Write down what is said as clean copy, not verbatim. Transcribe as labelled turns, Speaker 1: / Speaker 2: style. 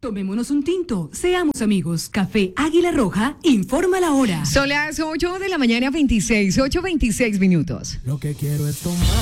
Speaker 1: Tomémonos un tinto, seamos amigos. Café Águila Roja, informa la hora.
Speaker 2: Son las 8 de la mañana, 8:26 minutos.
Speaker 3: Lo que quiero es tomar.